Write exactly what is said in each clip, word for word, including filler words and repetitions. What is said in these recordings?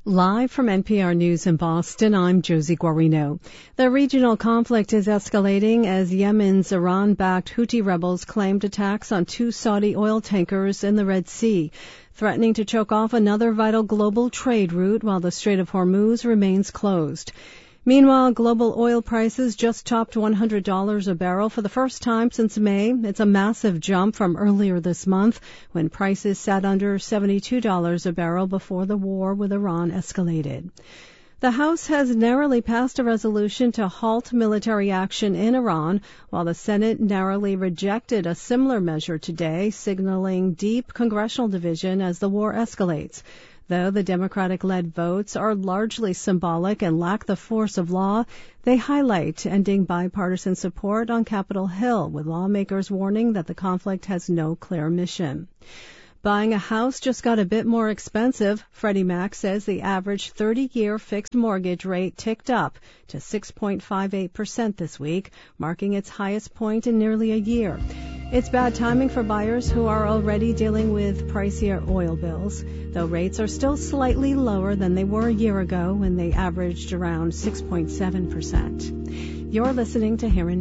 Live from N P R News in Boston, I'm Josie Guarino. The regional conflict is escalating as Yemen's Iran-backed Houthi rebels claimed attacks on two Saudi oil tankers in the Red Sea, threatening to choke off another vital global trade route while the Strait of Hormuz remains closed. Meanwhile, global oil prices just topped one hundred dollars a barrel for the first time since May. It's a massive jump from earlier this month when prices sat under seventy-two dollars a barrel before the war with Iran escalated. The House has narrowly passed a resolution to halt military action in Iran, while the Senate narrowly rejected a similar measure today, signaling deep congressional division as the war escalates. Though the Democratic-led votes are largely symbolic and lack the force of law, they highlight ending bipartisan support on Capitol Hill, with lawmakers warning that the conflict has no clear mission. Buying a house just got a bit more expensive. Freddie Mac says the average thirty-year fixed mortgage rate ticked up to six point five eight percent this week, marking its highest point in nearly a year. It's bad timing for buyers who are already dealing with pricier oil bills, though rates are still slightly lower than they were a year ago when they averaged around six point seven percent. You're listening to Here and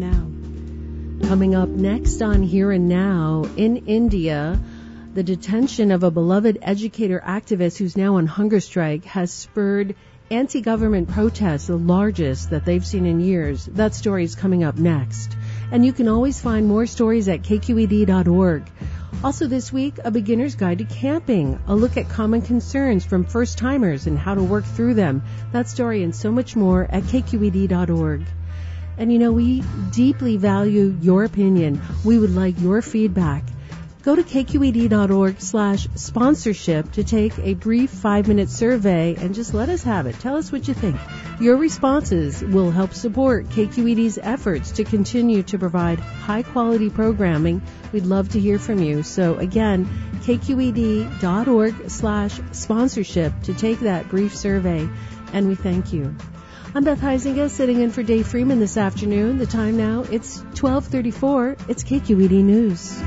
Now. Coming up next on Here and Now, in India, the detention of a beloved educator activist who's now on hunger strike has spurred anti-government protests, the largest that they've seen in years. That story is coming up next. And you can always find more stories at K Q E D dot org. Also this week, a beginner's guide to camping, a look at common concerns from first-timers and how to work through them. That story and so much more at K Q E D dot org. And you know, we deeply value your opinion. We would like your feedback. Go to K Q E D dot org slash sponsorship to take a brief five-minute survey and just let us have it. Tell us what you think. Your responses will help support K Q E D's efforts to continue to provide high-quality programming. We'd love to hear from you. So again, K Q E D dot org slash sponsorship to take that brief survey, and we thank you. I'm Beth Heisinger, sitting in for Dave Freeman this afternoon. The time now, it's twelve thirty-four. It's K Q E D News.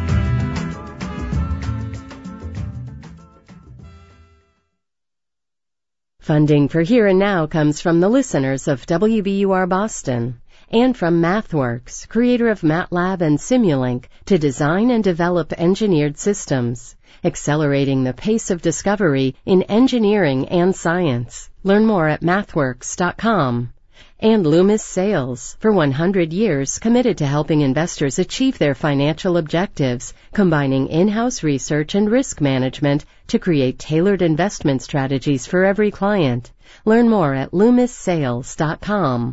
Funding for Here and Now comes from the listeners of W B U R Boston and from MathWorks, creator of MATLAB and Simulink, to design and develop engineered systems, accelerating the pace of discovery in engineering and science. Learn more at mathworks dot com. And Loomis Sales, for one hundred years committed to helping investors achieve their financial objectives, combining in-house research and risk management to create tailored investment strategies for every client. Learn more at loomis sales dot com.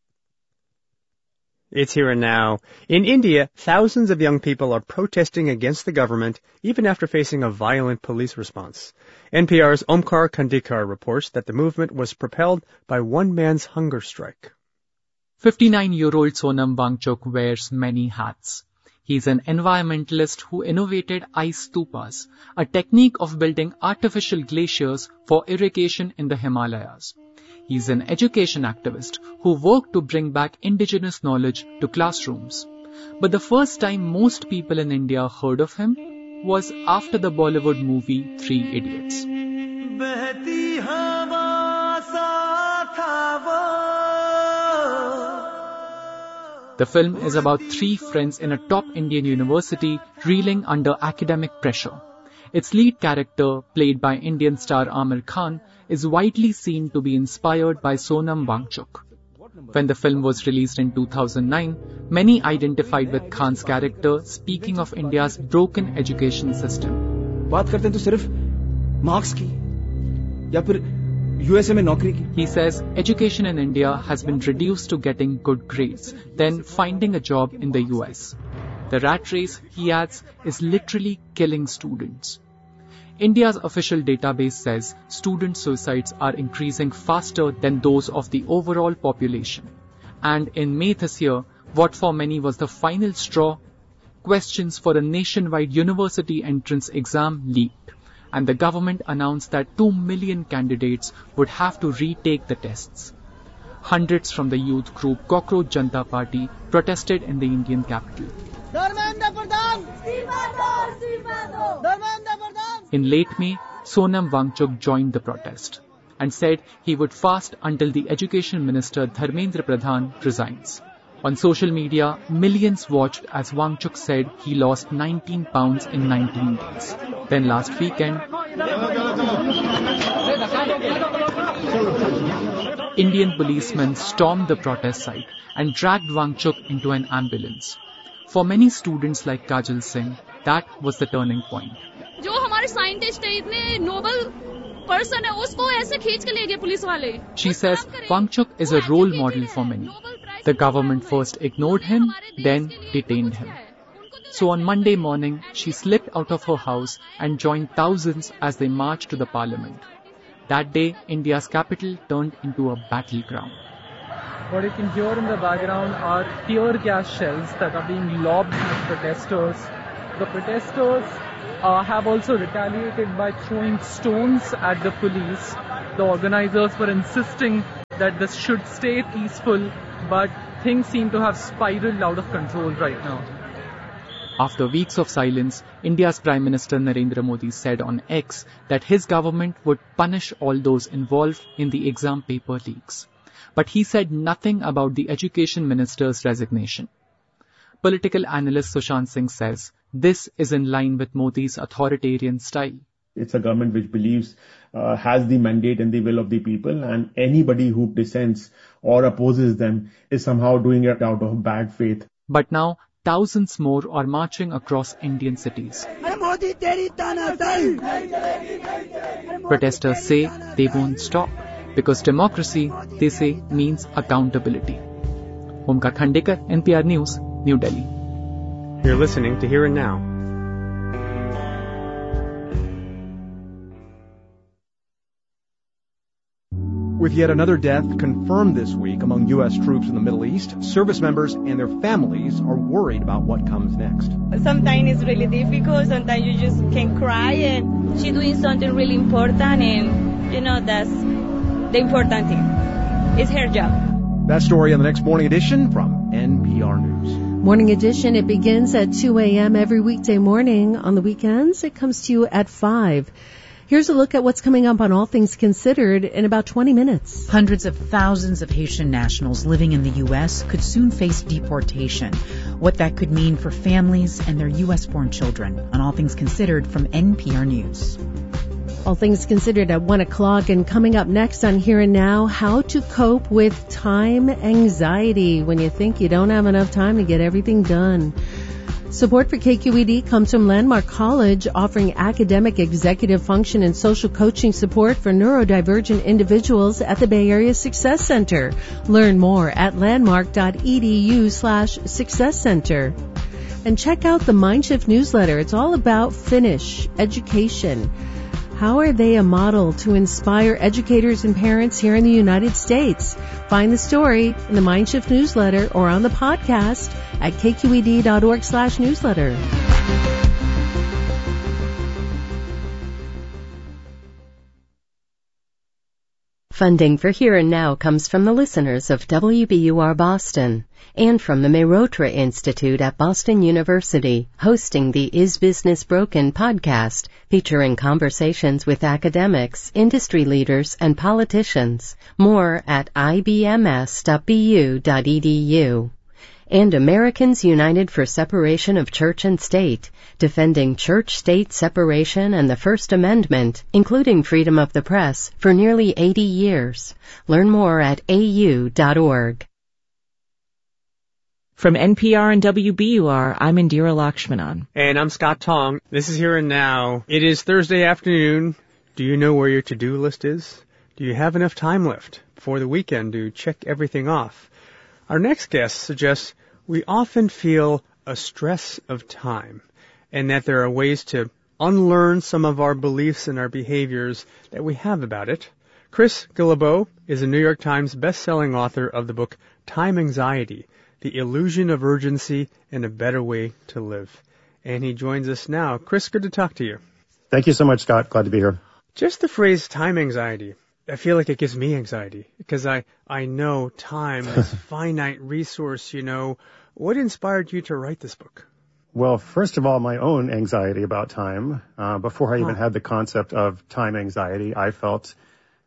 It's Here and Now. In India, thousands of young people are protesting against the government even after facing a violent police response. N P R's Omkar Khandikar reports that the movement was propelled by one man's hunger strike. fifty-nine-year-old Sonam Wangchuk wears many hats. He's an environmentalist who innovated ice stupas, a technique of building artificial glaciers for irrigation in the Himalayas. He's an education activist who worked to bring back indigenous knowledge to classrooms. But the first time most people in India heard of him was after the Bollywood movie Three Idiots. The film is about three friends in a top Indian university reeling under academic pressure. Its lead character, played by Indian star Aamir Khan, is widely seen to be inspired by Sonam Wangchuk. When the film was released in two thousand nine, many identified with Khan's character, speaking of India's broken education system. बात करते हैं तो सिर्फ marks की या फिर USA में नौकरी की. He says education in India has been reduced to getting good grades, then finding a job in the U S. The rat race, he adds, is literally killing students. India's official database says student suicides are increasing faster than those of the overall population. And in May this year, what for many was the final straw, questions for a nationwide university entrance exam leaked, and the government announced that two million candidates would have to retake the tests. Hundreds from the youth group Cockroach Janata Party protested in the Indian capital. In late May, Sonam Wangchuk joined the protest. and said he would fast until the Education Minister Dharmendra Pradhan resigns. On social media, millions watched as Wangchuk said he lost nineteen pounds in nineteen days. Then last weekend, Indian policemen stormed the protest site and dragged Wangchuk into an ambulance. For many students like Kajal Singh, that was the turning point. जो हमारे scientist है इतने Nobel person है उसको ऐसे खींच के ले गए पुलिस वाले. She says Wangchuk is a role model for many. The government first ignored him, then detained him. So on Monday morning, she slipped out of her house and joined thousands as they marched to the parliament. That day, India's capital turned into a battleground. What you can hear in the background are tear gas shells that are being lobbed at protesters. The protesters uh, have also retaliated by throwing stones at the police. The organizers were insisting that this should stay peaceful, but things seem to have spiraled out of control right now. After weeks of silence, India's Prime Minister Narendra Modi said on X that his government would punish all those involved in the exam paper leaks. But he said nothing about the Education Minister's resignation. Political analyst Sushant Singh says this is in line with Modi's authoritarian style. It's a government which believes, uh, has the mandate and the will of the people, and anybody who dissents or opposes them is somehow doing it out of bad faith. But now, thousands more are marching across Indian cities. Protesters say they won't stop because democracy, they say, means accountability. Omkar Khandekar, N P R News, New Delhi. You're listening to Here and Now. With yet another death confirmed this week among U S troops in the Middle East, service members and their families are worried about what comes next. Sometimes it's really difficult, sometimes you just can cry, and she's doing something really important, and you know, that's the important thing. It's her job. That story on the next Morning Edition from N P R News. Morning Edition, it begins at two a.m. every weekday morning. On the weekends, it comes to you at five. Here's a look at what's coming up on All Things Considered in about twenty minutes. Hundreds of thousands of Haitian nationals living in the U S could soon face deportation. What that could mean for families and their U S-born children on All Things Considered from N P R News. All Things Considered at one o'clock, and coming up next on Here and Now, how to cope with time anxiety when you think you don't have enough time to get everything done. Support for K Q E D comes from Landmark College, offering academic, executive function, and social coaching support for neurodivergent individuals at the Bay Area Success Center. Learn more at landmark.edu slash success center. And check out the Mindshift newsletter. It's all about Finnish education. How are they a model to inspire educators and parents here in the United States? Find the story in the Mindshift newsletter or on the podcast at kqed.org slash newsletter. Funding for Here and Now comes from the listeners of W B U R Boston and from the Mehrotra Institute at Boston University, hosting the Is Business Broken podcast, featuring conversations with academics, industry leaders, and politicians. More at I B M S dot B U dot E D U. And Americans United for Separation of Church and State, defending church-state separation and the First Amendment, including freedom of the press, for nearly eighty years. Learn more at A U dot org. From N P R and W B U R, I'm Indira Lakshmanan. And I'm Scott Tong. This is Here and Now. It is Thursday afternoon. Do you know where your to-do list is? Do you have enough time left before the weekend to check everything off? Our next guest suggests we often feel a stress of time, and that there are ways to unlearn some of our beliefs and our behaviors that we have about it. Chris Guillebeau is a New York Times best-selling author of the book Time Anxiety, The Illusion of Urgency and a Better Way to Live. And he joins us now. Chris, good to talk to you. Thank you so much, Scott. Glad to be here. Just the phrase time anxiety, I feel like it gives me anxiety because I, I know time is a finite resource, you know. What inspired you to write this book? Well, first of all, my own anxiety about time. Uh, before I even had the concept of time anxiety, I felt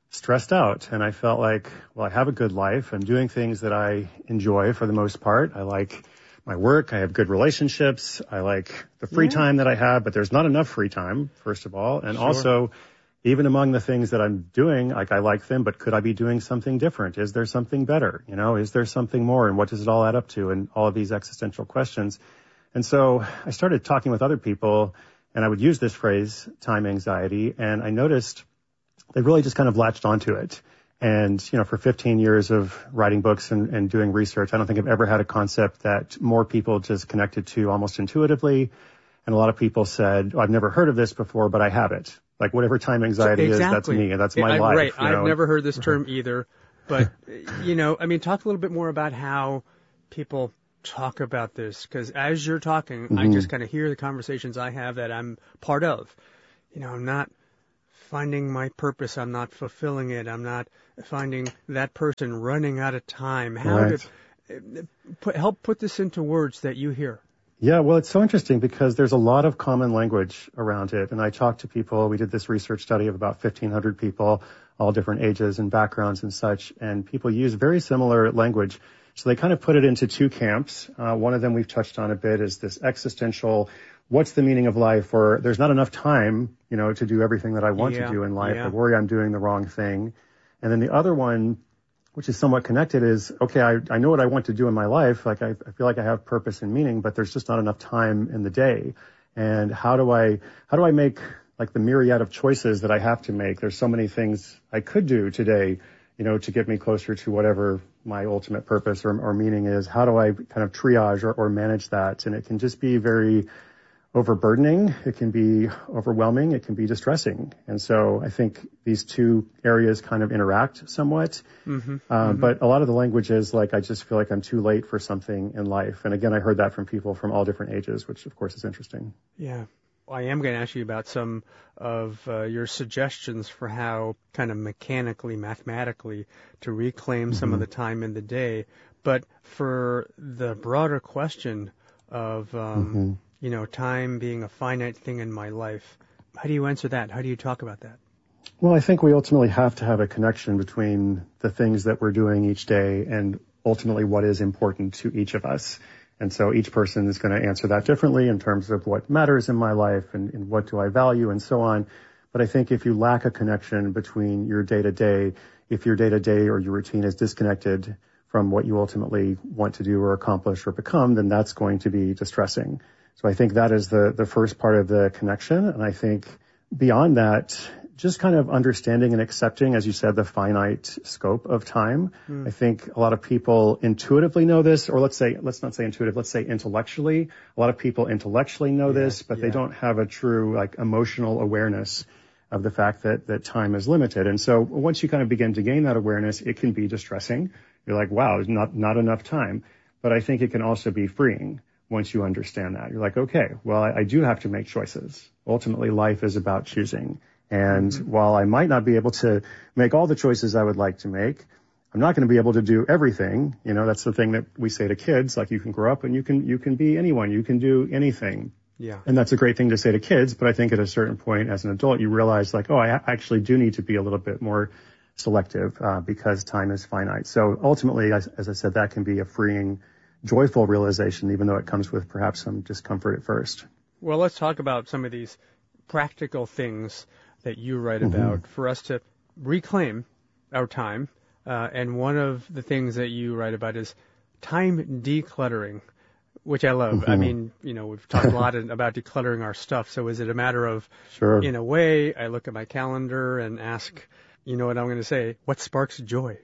stressed out. And I felt like, well, I have a good life. I'm doing things that I enjoy for the most part. I like my work. I have good relationships. I like the free yeah. time that I have, but there's not enough free time, first of all. And sure. also, even among the things that I'm doing, like I like them, but could I be doing something different? Is there something better? You know, is there something more? And what does it all add up to? And all of these existential questions. And so I started talking with other people, and I would use this phrase, time anxiety, and I noticed they really just kind of latched onto it. And, you know, for fifteen years of writing books and, and doing research, I don't think I've ever had a concept that more people just connected to almost intuitively. And a lot of people said, oh, I've never heard of this before, but I have it. Like whatever time anxiety so exactly. is, that's me, and that's my I, life. Right. You know? I've never heard this term either. But, you know, I mean, talk a little bit more about how people talk about this. Because as you're talking, mm-hmm. I just kind of hear the conversations I have that I'm part of. You know, I'm not finding my purpose. I'm not fulfilling it. I'm not finding that person running out of time. How right. to put, help put this into words that you hear. Yeah, well, it's so interesting because there's a lot of common language around it. And I talked to people. We did this research study of about fifteen hundred people, all different ages and backgrounds and such. And people use very similar language. So they kind of put it into two camps. Uh, one of them we've touched on a bit is this existential, what's the meaning of life? Or there's not enough time, you know, to do everything that I want yeah, to do in life. yeah. I worry I'm doing the wrong thing. And then the other one, which is somewhat connected, is, okay, I, I know what I want to do in my life. Like, I, I feel like I have purpose and meaning, but there's just not enough time in the day. And how do I, how do I make, like, the myriad of choices that I have to make? There's so many things I could do today, you know, to get me closer to whatever my ultimate purpose or, or meaning is. How do I kind of triage or, or manage that? And it can just be very overburdening. It can be overwhelming. It can be distressing. And so I think these two areas kind of interact somewhat. Mm-hmm. Uh, mm-hmm. But a lot of the language is like, I just feel like I'm too late for something in life. And again, I heard that from people from all different ages, which of course is interesting. Yeah. I am going to ask you about some of uh, your suggestions for how kind of mechanically, mathematically to reclaim mm-hmm. some of the time in the day. But for the broader question of, um, mm-hmm. you know, time being a finite thing in my life, how do you answer that? How do you talk about that? Well, I think we ultimately have to have a connection between the things that we're doing each day and ultimately what is important to each of us. And so each person is going to answer that differently in terms of what matters in my life and, and what do I value and so on. But I think if you lack a connection between your day-to-day, if your day-to-day or your routine is disconnected from what you ultimately want to do or accomplish or become, then that's going to be distressing. So I think that is the, the first part of the connection. And I think beyond that, just kind of understanding and accepting, as you said, the finite scope of time. Mm. I think a lot of people intuitively know this, or let's say, let's not say intuitive, let's say intellectually. A lot of people intellectually know yeah, this, but yeah. they don't have a true, like, emotional awareness of the fact that, that time is limited. And so once you kind of begin to gain that awareness, it can be distressing. You're like, wow, there's not, not enough time. But I think it can also be freeing once you understand that. You're like, okay, well, I, I do have to make choices. Ultimately, life is about choosing. And mm-hmm. while I might not be able to make all the choices I would like to make, I'm not going to be able to do everything. You know, that's the thing that we say to kids, like, you can grow up and you can, you can be anyone. You can do anything. Yeah. And that's a great thing to say to kids. But I think at a certain point as an adult, you realize, like, oh, I actually do need to be a little bit more selective, uh, because time is finite. So ultimately, as, as I said, that can be a freeing, joyful realization, even though it comes with perhaps some discomfort at first. Well, let's talk about some of these practical things that you write mm-hmm. about for us to reclaim our time. Uh, and one of the things that you write about is time decluttering, which I love. Mm-hmm. I mean, you know, we've talked a lot about decluttering our stuff. So is it a matter of, sure. in a way, I look at my calendar and ask, you know what I'm going to say, what sparks joy?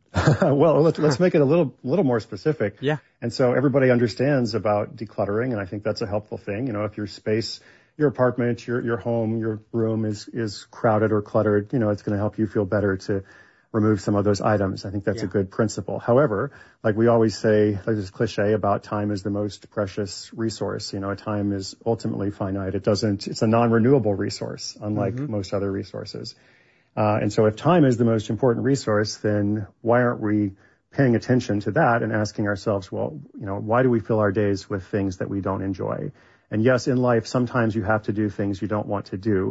Well, let's, let's make it a little, little more specific. Yeah. And so everybody understands about decluttering, and I think that's a helpful thing. You know, if your space, your apartment, your, your home, your room is, is crowded or cluttered, you know, it's going to help you feel better to remove some of those items. I think that's yeah. a good principle. However, like we always say, like this cliche about time is the most precious resource. You know, time is ultimately finite. It doesn't, it's a non-renewable resource, unlike mm-hmm. most other resources. Uh, and so if time is the most important resource, then why aren't we paying attention to that and asking ourselves, well, you know, why do we fill our days with things that we don't enjoy? And yes, in life, sometimes you have to do things you don't want to do.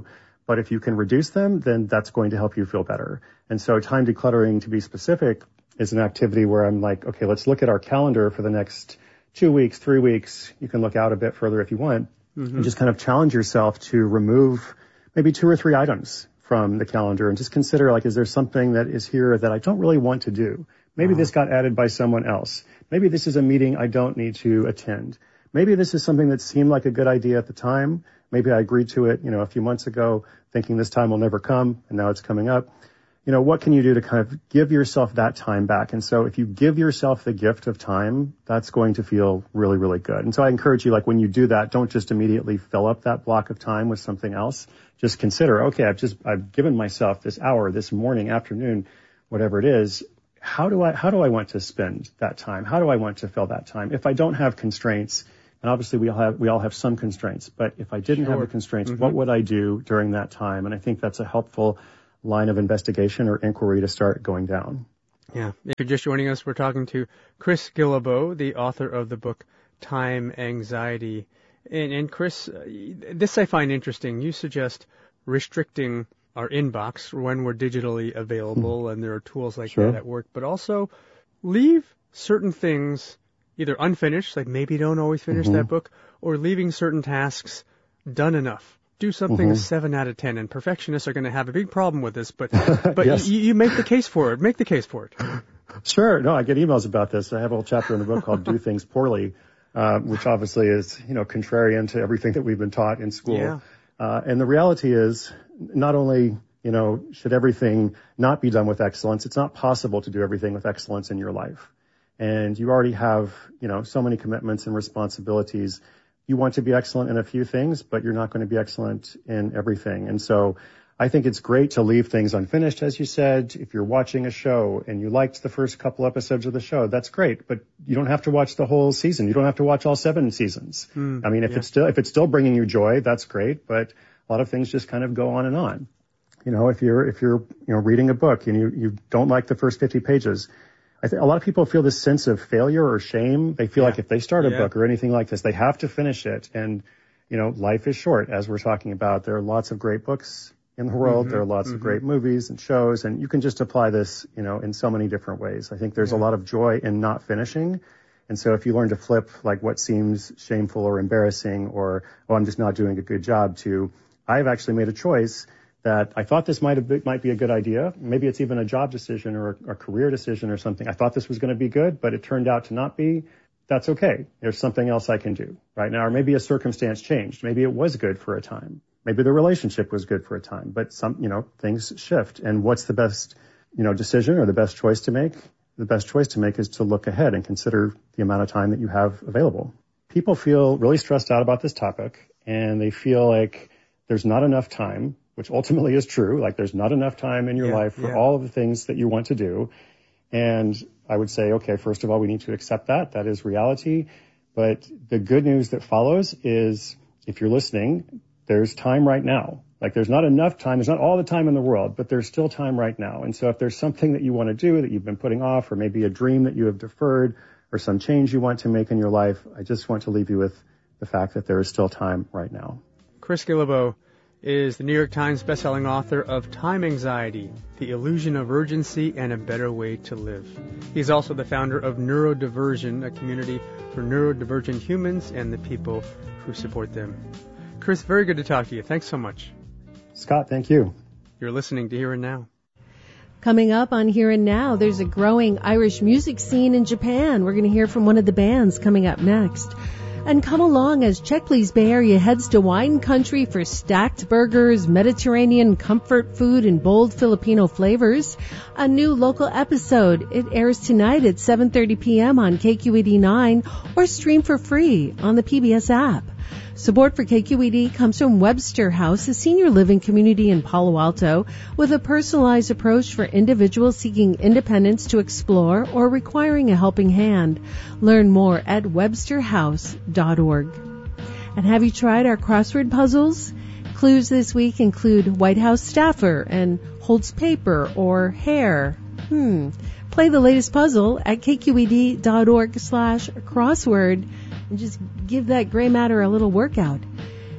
But if you can reduce them, then that's going to help you feel better. And so time decluttering, to be specific, is an activity where I'm like, okay, let's look at our calendar for the next two weeks, three weeks. You can look out a bit further if you want, mm-hmm. and just kind of challenge yourself to remove maybe two or three items from the calendar and just consider, like, is there something that is here that I don't really want to do? Maybe uh-huh. this got added by someone else. Maybe this is a meeting I don't need to attend. Maybe this is something that seemed like a good idea at the time. Maybe I agreed to it, you know, a few months ago, thinking this time will never come, and now it's coming up. You know, what can you do to kind of give yourself that time back? And so if you give yourself the gift of time, that's going to feel really, really good. And so I encourage you, like, when you do that, don't just immediately fill up that block of time with something else. Just consider, okay, I've just, I've given myself this hour, this morning, afternoon, whatever it is. How do I, how do I want to spend that time? How do I want to fill that time? If I don't have constraints, and obviously we all have, we all have some constraints, but if I didn't sure. have the constraints, mm-hmm. what would I do during that time? And I think that's a helpful line of investigation or inquiry to start going down. Yeah. If you're just joining us, we're talking to Chris Guillebeau, the author of the book Time Anxiety. And, and Chris, uh, this I find interesting. You suggest restricting our inbox when we're digitally available, and there are tools like sure. that at work, but also leave certain things either unfinished, like maybe don't always finish mm-hmm. that book, or leaving certain tasks done enough. Do something mm-hmm. a seven out of ten, and perfectionists are going to have a big problem with this, but but yes. you, you make the case for it. Make the case for it. Sure. No, I get emails about this. I have a whole chapter in the book called Do Things Poorly, uh, which obviously is, you know, contrarian to everything that we've been taught in school. Yeah. Uh, and the reality is, not only, you know, should everything not be done with excellence, it's not possible to do everything with excellence in your life. And you already have, you know, so many commitments and responsibilities. You want to be excellent in a few things, but you're not going to be excellent in everything. And so I think it's great to leave things unfinished, as you said. If you're watching a show and you liked the first couple episodes of the show, that's great, but you don't have to watch the whole season. You don't have to watch all seven seasons. Mm, I mean, if yeah. it's still, if it's still bringing you joy, that's great, but a lot of things just kind of go on and on. You know, if you're, if you're, you know, reading a book and you, you don't like the first fifty pages, I think a lot of people feel this sense of failure or shame. They feel yeah. like if they start a yeah. book or anything like this, they have to finish it. And, you know, life is short, as we're talking about. There are lots of great books in the world. Mm-hmm. There are lots mm-hmm. of great movies and shows, and you can just apply this, you know, in so many different ways. I think there's yeah. a lot of joy in not finishing. And so if you learn to flip, like, what seems shameful or embarrassing, or, oh, I'm just not doing a good job, to, I've actually made a choice that I thought this might have been, might be a good idea. Maybe it's even a job decision or a, a career decision or something. I thought this was going to be good, but it turned out to not be. That's okay. There's something else I can do right now. Or maybe a circumstance changed. Maybe it was good for a time. Maybe the relationship was good for a time, but some, you know, things shift. And what's the best, you know, decision or the best choice to make? The best choice to make is to look ahead and consider the amount of time that you have available. People feel really stressed out about this topic, and they feel like there's not enough time, which ultimately is true. Like, there's not enough time in your yeah, life for yeah. all of the things that you want to do. And I would say, okay, first of all, we need to accept that. That is reality. But the good news that follows is, if you're listening, there's time right now. Like, there's not enough time. There's not all the time in the world, but there's still time right now. And so if there's something that you want to do that you've been putting off, or maybe a dream that you have deferred, or some change you want to make in your life, I just want to leave you with the fact that there is still time right now. Chris Guillebeau is the New York Times bestselling author of Time Anxiety, The Illusion of Urgency and a Better Way to Live. He's also the founder of Neurodiversion, a community for neurodivergent humans and the people who support them. Chris, very good to talk to you. Thanks so much. Scott, thank you. You're listening to Here and Now. Coming up on Here and Now, there's a growing Irish music scene in Japan. We're going to hear from one of the bands coming up next. And come along as Checkly's Bay Area heads to wine country for stacked burgers, Mediterranean comfort food, and bold Filipino flavors. A new local episode. It airs tonight at seven thirty p.m. on K Q E D nine, or stream for free on the P B S app. Support for K Q E D comes from Webster House, a senior living community in Palo Alto, with a personalized approach for individuals seeking independence to explore or requiring a helping hand. Learn more at webster house dot org. And have you tried our crossword puzzles? Clues this week include White House staffer and holds paper or hair. Hmm. Play the latest puzzle at K Q E D dot org slash crossword. And just give that gray matter a little workout.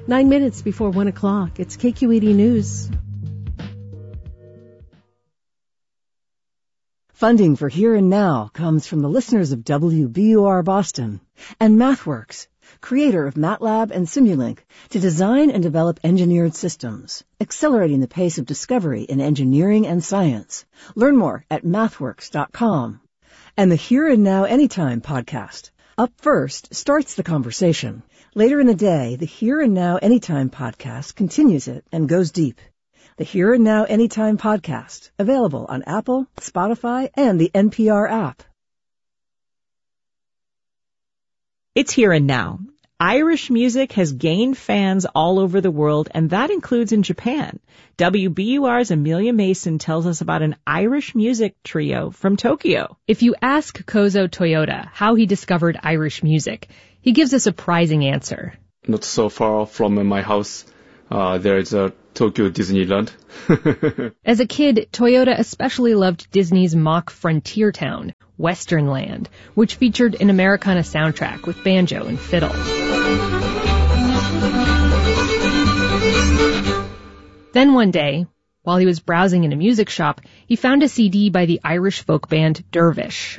Nine minutes before one o'clock. It's K Q E D News. Funding for Here and Now comes from the listeners of W B U R Boston and MathWorks, creator of MATLAB and Simulink, to design and develop engineered systems, accelerating the pace of discovery in engineering and science. Learn more at mathworks dot com. And the Here and Now Anytime podcast. Up First starts the conversation. Later in the day, the Here and Now Anytime podcast continues it and goes deep. The Here and Now Anytime podcast, available on Apple, Spotify, and the N P R app. It's Here and Now. Irish music has gained fans all over the world, and that includes in Japan. W B U R's Amelia Mason tells us about an Irish music trio from Tokyo. If you ask Kozo Toyota how he discovered Irish music, he gives a surprising answer. Not so far from my house, uh, there is a Tokyo Disneyland. As a kid, Toyota especially loved Disney's mock frontier town, Westernland, which featured an Americana soundtrack with banjo and fiddle. Then one day, while he was browsing in a music shop, he found a C D by the Irish folk band Dervish.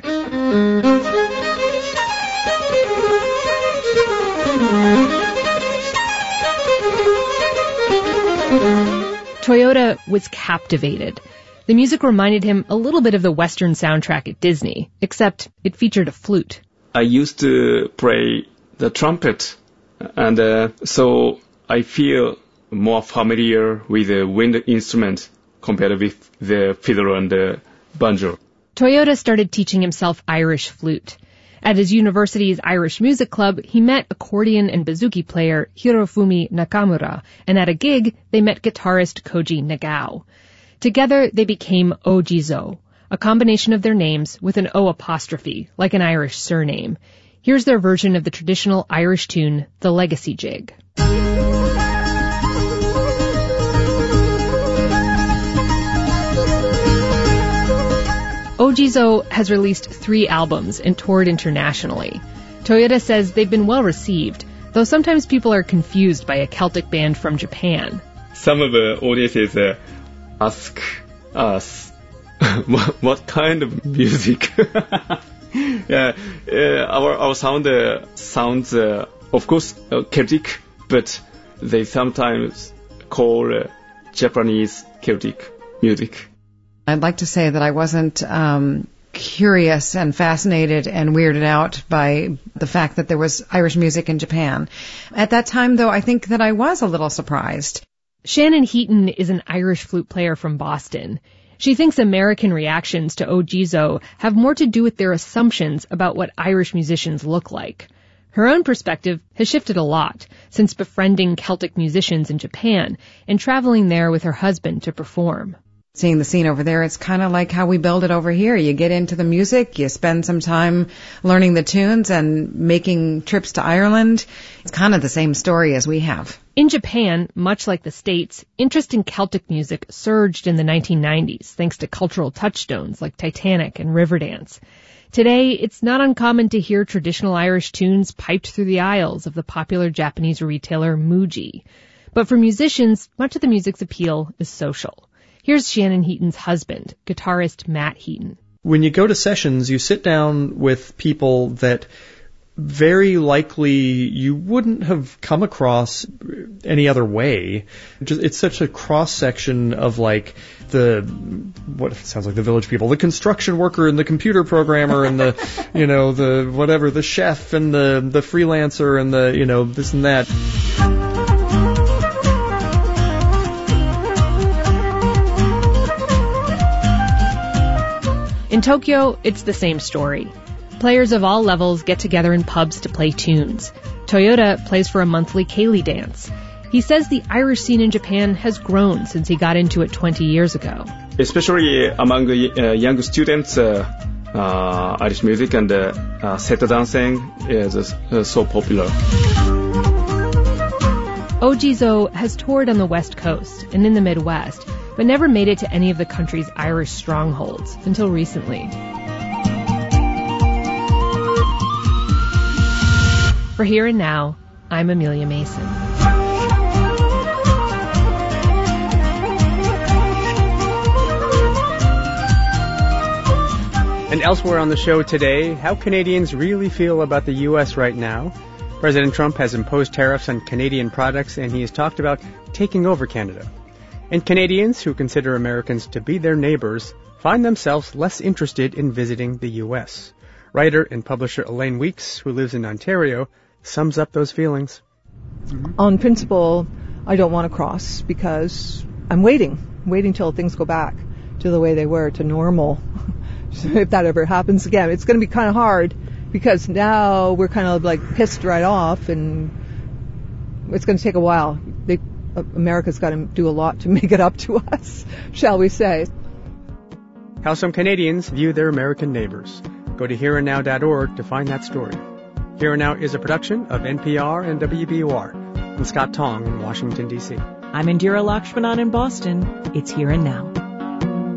Toyota was captivated. The music reminded him a little bit of the Western soundtrack at Disney, except it featured a flute. I used to play the trumpet, and uh, so I feel more familiar with the wind instrument compared with the fiddle and the banjo. Toyota started teaching himself Irish flute. At his university's Irish Music Club, he met accordion and bouzouki player Hirofumi Nakamura, and at a gig, they met guitarist Koji Nagao. Together, they became Ojizo, a combination of their names with an O apostrophe, like an Irish surname. Here's their version of the traditional Irish tune, The Legacy Jig. Ojizo has released three albums and toured internationally. Toyota says they've been well received, though sometimes people are confused by a Celtic band from Japan. Some of the audiences uh, ask us what, what kind of music. yeah, uh, our our sound uh, sounds, uh, of course, uh, Celtic, but they sometimes call uh, Japanese Celtic music. I'd like to say that I wasn't um, curious and fascinated and weirded out by the fact that there was Irish music in Japan. At that time, though, I think that I was a little surprised. Shannon Heaton is an Irish flute player from Boston. She thinks American reactions to Ojizo have more to do with their assumptions about what Irish musicians look like. Her own perspective has shifted a lot since befriending Celtic musicians in Japan and traveling there with her husband to perform. Seeing the scene over there, it's kind of like how we build it over here. You get into the music, you spend some time learning the tunes and making trips to Ireland. It's kind of the same story as we have. In Japan, much like the States, interest in Celtic music surged in the nineteen nineties thanks to cultural touchstones like Titanic and Riverdance. Today, it's not uncommon to hear traditional Irish tunes piped through the aisles of the popular Japanese retailer Muji. But for musicians, much of the music's appeal is social. Here's Shannon Heaton's husband, guitarist Matt Heaton. When you go to sessions, you sit down with people that very likely you wouldn't have come across any other way. It's such a cross-section of like the, what sounds like the village people, the construction worker and the computer programmer and the, you know, the whatever, the chef and the, the freelancer and the, you know, this and that. In Tokyo, it's the same story. Players of all levels get together in pubs to play tunes. Toyota plays for a monthly ceilidh dance. He says the Irish scene in Japan has grown since he got into it twenty years ago. Especially among uh, young students, uh, uh, Irish music and uh, uh, seta dancing is uh, so popular. Ojizo has toured on the West Coast and in the Midwest, but never made it to any of the country's Irish strongholds until recently. For Here and Now, I'm Amelia Mason. And elsewhere on the show today, how Canadians really feel about the U S right now. President Trump has imposed tariffs on Canadian products, and he has talked about taking over Canada. And Canadians who consider Americans to be their neighbors find themselves less interested in visiting the U S. Writer and publisher Elaine Weeks, who lives in Ontario, sums up those feelings. Mm-hmm. On principle, I don't want to cross because I'm waiting, waiting till things go back to the way they were, to normal. If that ever happens again, it's going to be kind of hard because now we're kind of like pissed right off, and it's going to take a while. They, America's got to do a lot to make it up to us, shall we say. How some Canadians view their American neighbors. Go to here and now dot org to find that story. Here and Now is a production of N P R and W B U R. I'm Scott Tong in Washington, D C. I'm Indira Lakshmanan in Boston. It's Here and Now.